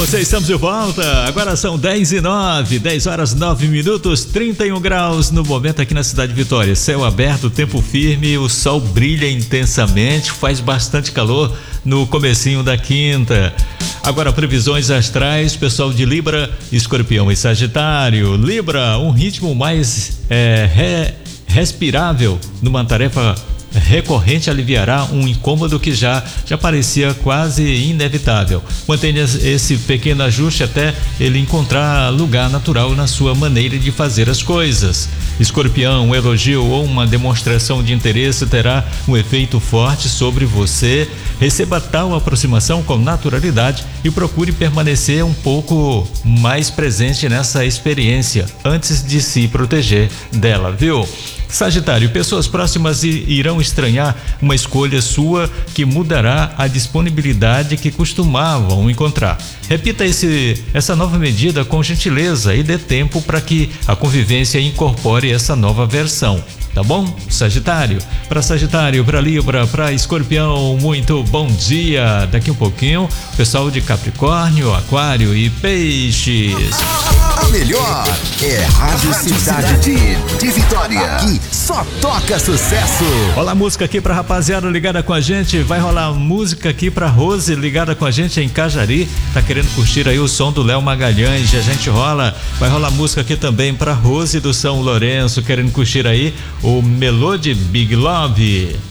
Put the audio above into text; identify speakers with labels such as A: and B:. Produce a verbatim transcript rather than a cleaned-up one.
A: Vocês estamos de volta, agora são dez e nove, dez horas nove minutos, trinta e um graus no momento aqui na cidade de Vitória. Céu aberto, tempo firme, o sol brilha intensamente, faz bastante calor no comecinho da quinta. Agora previsões astrais, pessoal de Libra, Escorpião e Sagitário. Libra, um ritmo mais é, re, respirável numa tarefa recorrente aliviará um incômodo que já já parecia quase inevitável. Mantenha esse pequeno ajuste até ele encontrar lugar natural na sua maneira de fazer as coisas. Escorpião, um elogio ou uma demonstração de interesse terá um efeito forte sobre você. Receba tal aproximação com naturalidade e procure permanecer um pouco mais presente nessa experiência antes de se proteger dela, viu? Sagitário, pessoas próximas irão estranhar uma escolha sua que mudará a disponibilidade que costumavam encontrar. Repita esse, essa nova medida com gentileza e dê tempo para que a convivência incorpore essa nova versão. Tá bom? Sagitário. Para Sagitário, para Libra, para Escorpião, muito bom dia. Daqui um pouquinho, pessoal de Capricórnio, Aquário e Peixes.
B: A melhor é Rádio Cidade de, de Vitória. Aqui só toca sucesso.
A: Rola música aqui pra rapaziada ligada com a gente. Vai rolar música aqui pra Rose ligada com a gente em Cajari. Tá querendo curtir aí o som do Léo Magalhães. E a gente rola. Vai rolar música aqui também pra Rose do São Lourenço. Querendo curtir aí o Melody Big Love.